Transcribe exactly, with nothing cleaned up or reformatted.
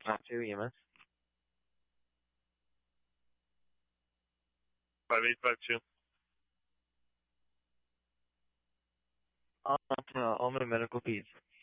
Five two E M S. Five eight five two. On to Alma Medical Feeds.